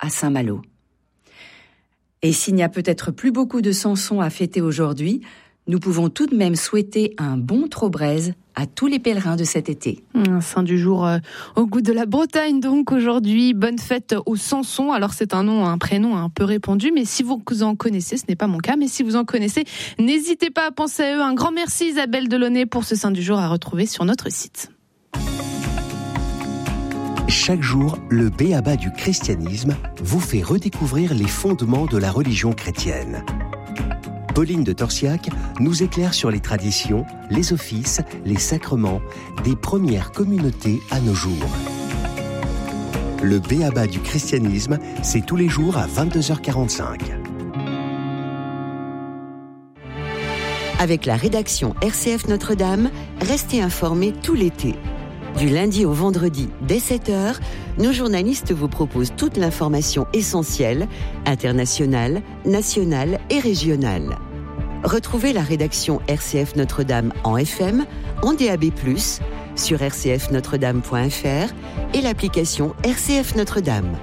à Saint-Malo. Et s'il n'y a peut-être plus beaucoup de Samson à fêter aujourd'hui, nous pouvons tout de même souhaiter un bon Trobrez à tous les pèlerins de cet été. Un saint du jour au goût de la Bretagne donc aujourd'hui. Bonne fête aux Samson. Alors c'est un prénom un peu répandu, mais si vous en connaissez, ce n'est pas mon cas, mais si vous en connaissez, n'hésitez pas à penser à eux. Un grand merci Isabelle Delaunay pour ce saint du jour à retrouver sur notre site. Chaque jour, le b.a.-ba du christianisme vous fait redécouvrir les fondements de la religion chrétienne. Pauline de Torsiac nous éclaire sur les traditions, les offices, les sacrements des premières communautés à nos jours. Le b.a.-ba du christianisme, c'est tous les jours à 22h45. Avec la rédaction RCF Notre-Dame, restez informés tout l'été. Du lundi au vendredi, dès 7h, nos journalistes vous proposent toute l'information essentielle, internationale, nationale et régionale. Retrouvez la rédaction RCF Notre-Dame en FM, en DAB+, sur rcfnotredame.fr et l'application RCF Notre-Dame.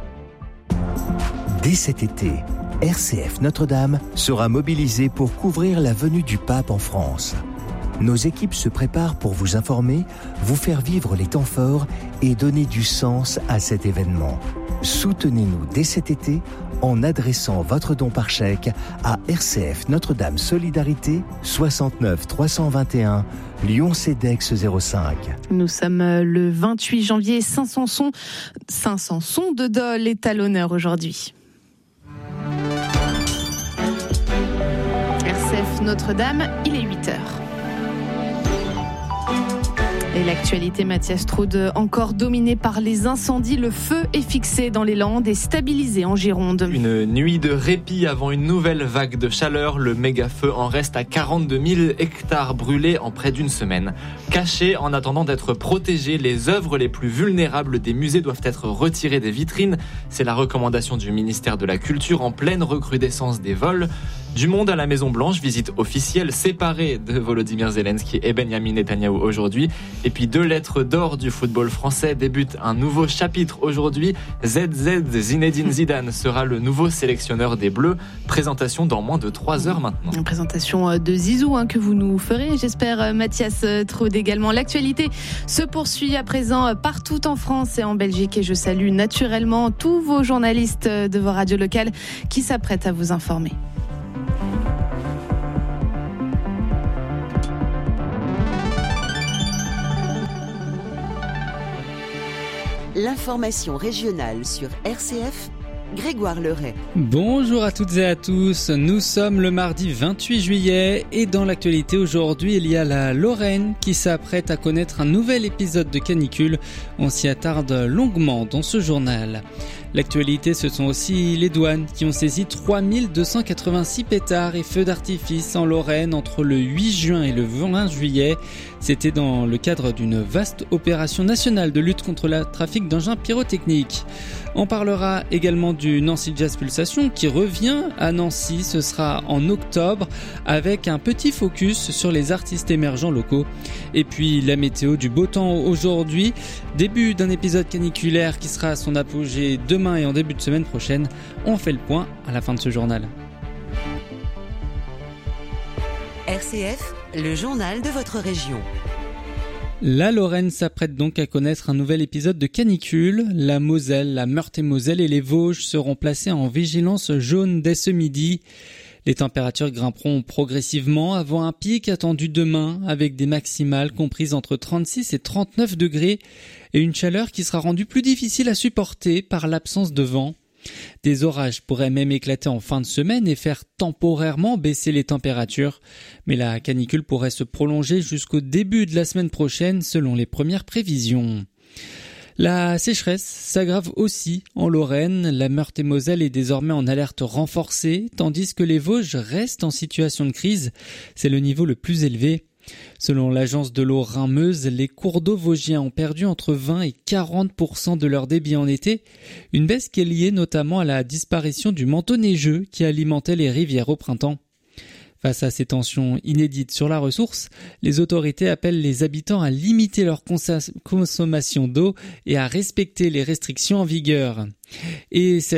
Dès cet été, RCF Notre-Dame sera mobilisée pour couvrir la venue du pape en France. Nos équipes se préparent pour vous informer, vous faire vivre les temps forts et donner du sens à cet événement. Soutenez-nous dès cet été en adressant votre don par chèque à RCF Notre-Dame Solidarité 69 321 Lyon-Cedex 05. Nous sommes le 28 janvier, Saint-Samson de Dol est à l'honneur aujourd'hui. RCF Notre-Dame, il est 8h. Et l'actualité, Mathias Straude, encore dominée par les incendies. Le feu est fixé dans les Landes et stabilisé en Gironde. Une nuit de répit avant une nouvelle vague de chaleur. Le méga-feu en reste à 42 000 hectares brûlés en près d'une semaine. Cachés en attendant d'être protégés, les œuvres les plus vulnérables des musées doivent être retirées des vitrines. C'est la recommandation du ministère de la Culture en pleine recrudescence des vols. Du Monde à la Maison-Blanche, visite officielle séparée de Volodymyr Zelensky et Benyamin Netanyahou aujourd'hui. Et puis 2 lettres d'or du football français débutent un nouveau chapitre aujourd'hui. ZZ Zinedine Zidane sera le nouveau sélectionneur des Bleus. Présentation dans moins de 3 heures maintenant. Une présentation de Zizou que vous nous ferez, j'espère, Mathias Straude également. L'actualité se poursuit à présent partout en France et en Belgique. Et je salue naturellement tous vos journalistes de vos radios locales qui s'apprêtent à vous informer. L'information régionale sur RCF, Grégoire Leray. Bonjour à toutes et à tous, nous sommes le mardi 28 juillet et dans l'actualité aujourd'hui il y a la Lorraine qui s'apprête à connaître un nouvel épisode de canicule. On s'y attarde longuement dans ce journal. L'actualité, ce sont aussi les douanes qui ont saisi 3286 pétards et feux d'artifice en Lorraine entre le 8 juin et le 20 juillet. C'était dans le cadre d'une vaste opération nationale de lutte contre le trafic d'engins pyrotechniques. On parlera également du Nancy Jazz Pulsation qui revient à Nancy. Ce sera en octobre avec un petit focus sur les artistes émergents locaux. Et puis la météo, du beau temps aujourd'hui. Début d'un épisode caniculaire qui sera à son apogée demain et en début de semaine prochaine. On fait le point à la fin de ce journal. RCF, le journal de votre région. La Lorraine s'apprête donc à connaître un nouvel épisode de canicule. La Moselle, la Meurthe-et-Moselle et les Vosges seront placés en vigilance jaune dès ce midi. Les températures grimperont progressivement avant un pic attendu demain avec des maximales comprises entre 36 et 39 degrés et une chaleur qui sera rendue plus difficile à supporter par l'absence de vent. Des orages pourraient même éclater en fin de semaine et faire temporairement baisser les températures. Mais la canicule pourrait se prolonger jusqu'au début de la semaine prochaine selon les premières prévisions. La sécheresse s'aggrave aussi en Lorraine. La Meurthe-et-Moselle est désormais en alerte renforcée, tandis que les Vosges restent en situation de crise. C'est le niveau le plus élevé. Selon l'agence de l'eau Rhin-Meuse, les cours d'eau vosgiens ont perdu entre 20 et 40% de leur débit en été, une baisse qui est liée notamment à la disparition du manteau neigeux qui alimentait les rivières au printemps. Face à ces tensions inédites sur la ressource, les autorités appellent les habitants à limiter leur consommation d'eau et à respecter les restrictions en vigueur. Et